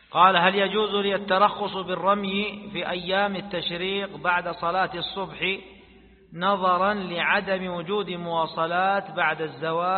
قال: هل يجوز لي الترخص بالرمي في أيام التشريق بعد صلاة الصبح نظرا لعدم وجود مواصلات بعد الزوال